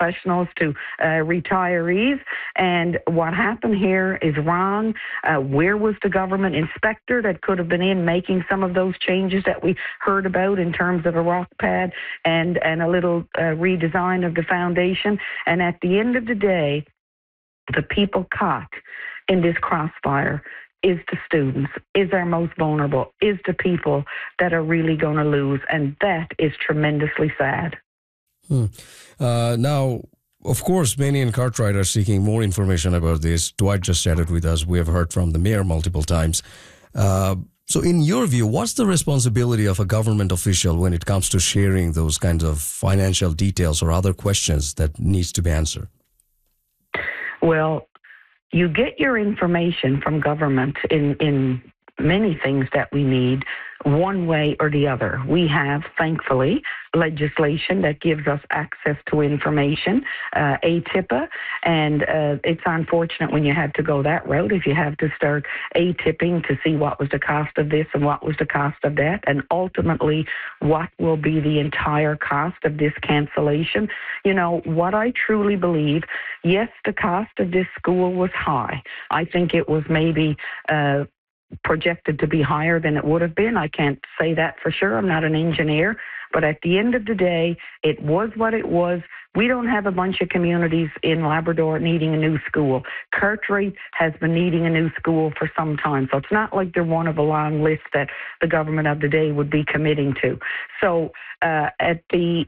professionals to retirees. And what happened here is wrong. Where was the government inspector that could have been in making some of those changes that we heard about in terms of a rock pad and a little redesign of the foundation? And at the end of the day, the people caught in this crossfire is the students, is our most vulnerable, is the people that are really going to lose. And that is tremendously sad. Now, of course, many in Cartwright are seeking more information about this. Dwight just chatted with us. We have heard from the mayor multiple times. So in your view, what's the responsibility of a government official when it comes to sharing those kinds of financial details or other questions that needs to be answered? Well, you get your information from government in many things that we need, one way or the other. We have, thankfully, legislation that gives us access to information, ATIPA, and it's unfortunate when you had to go that route, if you have to start ATIPing to see what was the cost of this and what was the cost of that, and ultimately what will be the entire cost of this cancellation. You know, what I truly believe, yes, the cost of this school was high. I think it was maybe projected to be higher than it would have been. I can't say that for sure. I'm not an engineer. But at the end of the day, it was what it was. We don't have a bunch of communities in Labrador needing a new school. Cartwright has been needing a new school for some time. So it's not like they're one of a long list that the government of the day would be committing to. So at the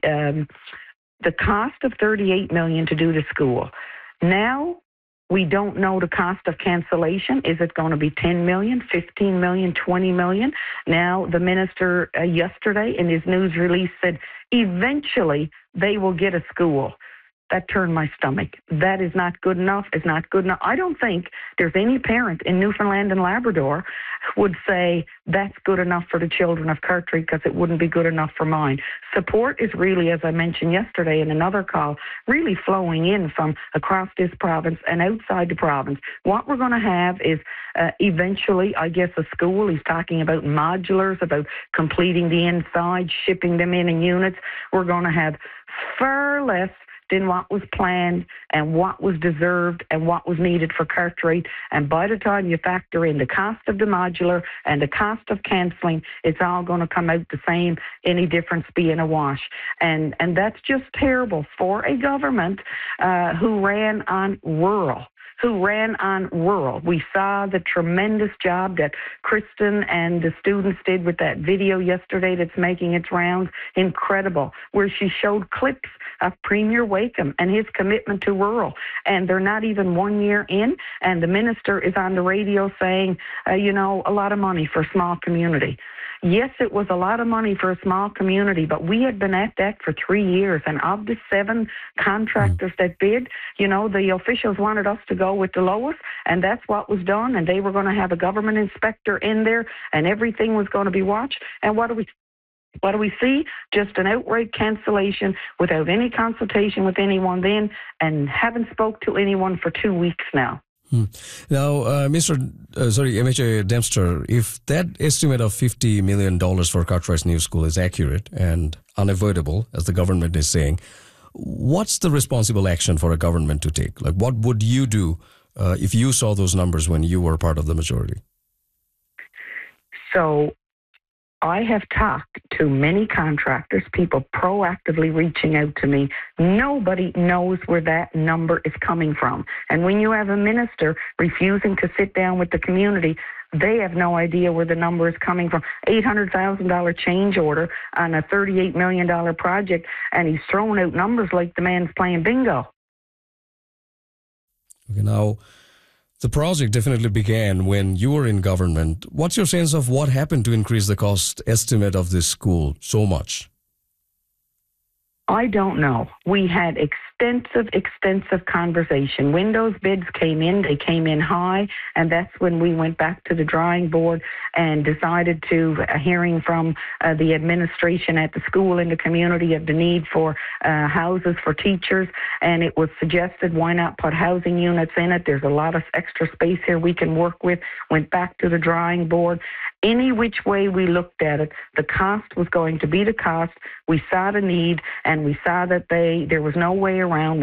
cost of $38 million to do the school, now we don't know the cost of cancellation. Is it going to be $10 million, $15 million, $20 million? Now, the minister yesterday in his news release said eventually they will get a school. That turned my stomach. That is not good enough. It's not good enough. I don't think there's any parent in Newfoundland and Labrador who would say that's good enough for the children of Cartwright because it wouldn't be good enough for mine. Support is really, as I mentioned yesterday in another call, really flowing in from across this province and outside the province. What we're going to have is eventually, I guess, a school. He's talking about modulars, about completing the inside, shipping them in units. We're going to have far less than what was planned and what was deserved and what was needed for Cartwright. And by the time you factor in the cost of the modular and the cost of cancelling, it's all going to come out the same, any difference being a wash. And that's just terrible for a government who ran on rural. We saw the tremendous job that Kristen and the students did with that video yesterday that's making its rounds. Incredible, where she showed clips of Premier Wakeham and his commitment to rural. And they're not even 1 year in, and the minister is on the radio saying, a lot of money for a small community. Yes, it was a lot of money for a small community, but we had been at that for 3 years. And of the 7 contractors that bid, the officials wanted us to go with the lowest, and that's what was done. And they were going to have a government inspector in there, and everything was going to be watched. And what do we see? Just an outright cancellation without any consultation with anyone then, and haven't spoke to anyone for 2 weeks now. Now, MHA Dempster, if that estimate of $50 million for Cartwright's new school is accurate and unavoidable, as the government is saying, what's the responsible action for a government to take? Like, what would you do if you saw those numbers when you were part of the majority? So I have talked to many contractors, people proactively reaching out to me. Nobody knows where that number is coming from. And when you have a minister refusing to sit down with the community, they have no idea where the number is coming from. $800,000 change order on a $38 million project, and he's throwing out numbers like the man's playing bingo. Okay, now, the project definitely began when you were in government. What's your sense of what happened to increase the cost estimate of this school so much? I don't know. We had extensive conversation. When those bids came in, they came in high, and that's when we went back to the drawing board and decided to, hearing from the administration at the school and the community of the need for houses for teachers, and it was suggested, why not put housing units in it? There's a lot of extra space here we can work with. Went back to the drawing board. Any which way we looked at it, the cost was going to be the cost. We saw the need, and we saw that there was no way around.